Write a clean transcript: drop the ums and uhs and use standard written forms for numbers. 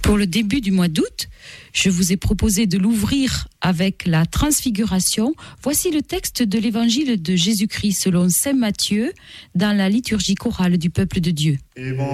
Pour le début du mois d'août, je vous ai proposé de l'ouvrir avec la Transfiguration. Voici le texte de l'évangile de Jésus-Christ selon saint Matthieu dans la liturgie chorale du peuple de Dieu.